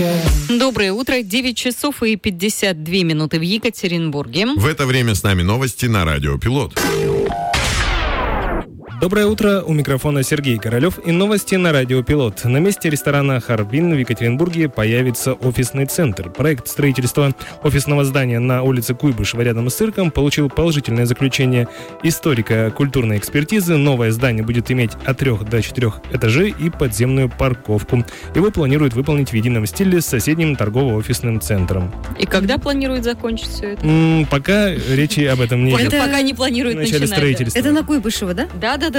Доброе утро, 9 часов и 52 минуты в Екатеринбурге. В это время с нами новости на Радио Пилот. Доброе утро, у микрофона Сергей Королев и новости на Радио Пилот. На месте ресторана «Харбин» в Екатеринбурге появится офисный центр. Проект строительства офисного здания на улице Куйбышева рядом с цирком получил положительное заключение историко-культурной экспертизы. Новое здание будет иметь от 3 до 4 этажей и подземную парковку. Его планируют выполнить в едином стиле с соседним торгово-офисным центром. И когда планируют закончить все это? Пока речи об этом не идет. Пока не планируют В начале начинать. строительства. Это на Куйбышева, да?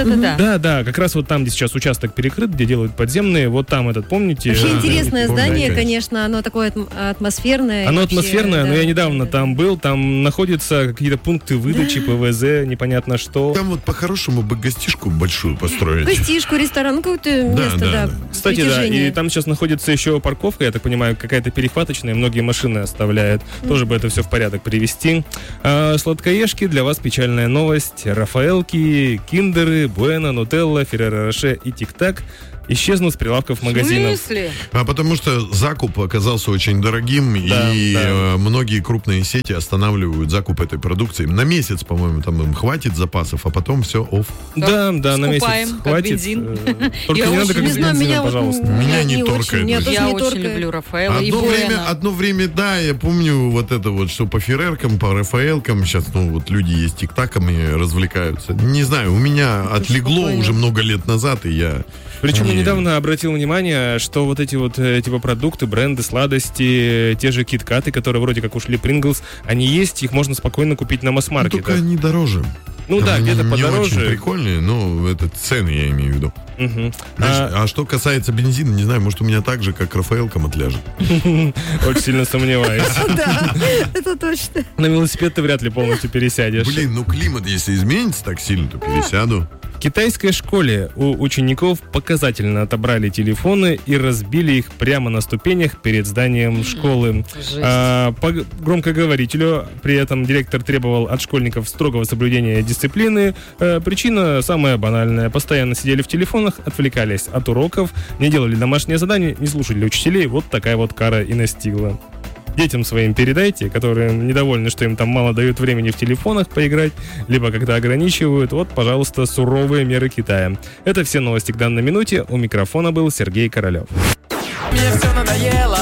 Да, как раз вот там, где сейчас участок перекрыт, где делают подземные, вот там этот, помните? Вообще интересное здание, конечно. конечно, оно такое атмосферное. Оно вообще, атмосферное, да, но я недавно да. там был, там находятся какие-то пункты выдачи, ПВЗ, непонятно что. Там вот по-хорошему бы гостишку большую построить. Гостишку, ресторан, какое-то место, да. Кстати, да, притяжения. и там сейчас находится еще парковка, я так понимаю, какая-то перехваточная, многие машины оставляют. Тоже бы это все в порядок привести. Сладкоежки, для вас печальная новость. Рафаэлки, Киндеры, Буэна, Нутелла, Ферреро Роше и Тик-Так исчезнут с прилавков магазинов. В смысле? Потому что закуп оказался очень дорогим, Да. Многие крупные сети останавливают закуп этой продукции. На месяц, по-моему, там им хватит запасов, а потом все офф. Да, на Скупаем, месяц как хватит. бензин. Только Я не надо очень как не с знаю, бензином, меня вот пожалуйста. Меня не не торкает. очень, меня тоже Я не очень торкает. люблю Рафаэла и Буэна. Одно время, да, я помню вот это вот, что по Ферреркам, по Рафаэлкам сейчас, вот люди есть тиктаками развлекаются. Не знаю, у меня отлегло спокойно. уже много лет назад, и я... Причем я не- недавно обратил внимание, что вот эти вот типа продукты, бренды, сладости, те же киткаты, которые вроде как ушли Принглс, они есть, их можно спокойно купить на Ну, масс-маркете. только они дороже. Ну да, Они где-то не подороже. очень прикольные, но это цены я имею в виду. Мгм. Знаешь, а что касается бензина, не знаю, может у меня так же, как Рафаэлкам отляжет. Очень сильно сомневаюсь. Да, это точно. На велосипед ты вряд ли полностью пересядешь. Блин, ну климат, если изменится так сильно, то пересяду. В китайской школе у учеников показательно отобрали телефоны и разбили их прямо на ступенях перед зданием школы. Жесть. По громкоговорителю при этом директор требовал от школьников строгого соблюдения дисциплины. Причина самая банальная. Постоянно сидели в телефонах, отвлекались от уроков, не делали домашние задания, не слушали учителей. Вот такая вот кара и настигла. Детям своим передайте, которые недовольны, что им там мало дают времени в телефонах поиграть, либо когда ограничивают. Вот, пожалуйста, суровые меры Китая. Это все новости к данной минуте. У микрофона был Сергей Королев. Мне все надоело.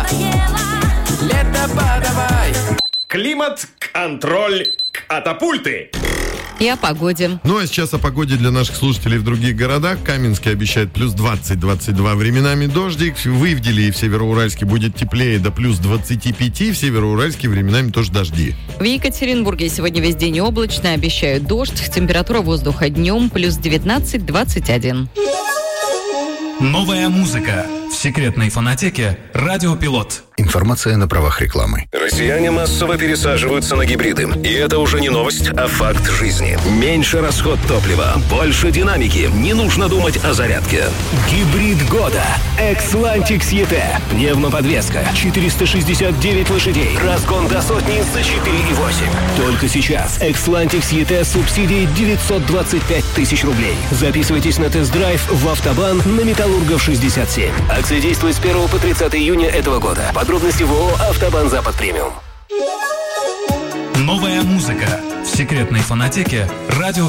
Лето подавай. Климат-контроль катапульты. И о погоде. Ну а сейчас о погоде для наших слушателей в других городах. Каменский обещает плюс 20-22, временами дождик. В Ивделе и в Североуральске будет теплее до плюс 25. В Североуральске временами тоже дожди. В Екатеринбурге сегодня весь день облачно, обещают дождь. Температура воздуха днем плюс 19-21. Новая музыка в секретной фонотеке «Радио Пилот». Информация на правах рекламы. Россияне массово пересаживаются на гибриды. И это уже не новость, а факт жизни. Меньше расход топлива, больше динамики. Не нужно думать о зарядке. Гибрид года. Xlantic ET. Пневмоподвеска. 469 лошадей. Разгон до сотни за 4,8. Только сейчас. Xlantic ET с субсидией 925 тысяч рублей. Записывайтесь на тест-драйв в Автобан на Металлургов 67. Акция действует с 1 по 30 июня этого года. Подробности в ООО «Автобан Запад Премиум». Новая музыка в секретной фонотеке «Радио